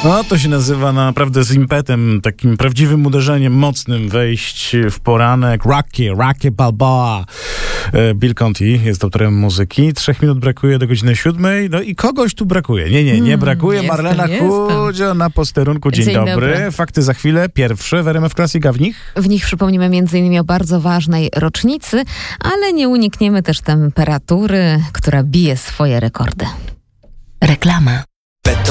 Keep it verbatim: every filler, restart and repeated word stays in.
No, to się nazywa naprawdę z impetem, takim prawdziwym uderzeniem mocnym wejść w poranek. Rocky, Rocky Balboa. Bill Conti jest autorem muzyki. Trzech minut brakuje do godziny siódmej. No i kogoś tu brakuje. Nie, nie, nie brakuje. Hmm, Marlena Chudzio na posterunku. Dzień, Dzień dobry. dobry. Fakty za chwilę. Pierwsze w R M F Classic, a w nich? W nich przypomnimy między innymi o bardzo ważnej rocznicy, ale nie unikniemy też temperatury, która bije swoje rekordy. Reklama.